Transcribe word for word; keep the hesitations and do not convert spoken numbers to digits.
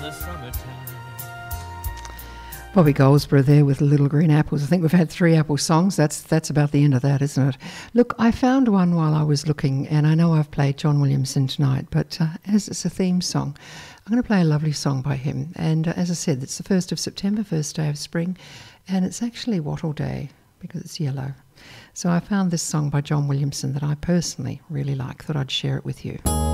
the summertime. Bobby Goldsborough there with Little Green Apples. I think we've had three Apple songs. That's that's about the end of that, isn't it? Look, I found one while I was looking, and I know I've played John Williamson tonight, but uh, as it's a theme song, I'm going to play a lovely song by him. And uh, as I said, it's the first of September, first day of spring, and it's actually Wattle Day because it's yellow. So I found this song by John Williamson that I personally really like. Thought I'd share it with you.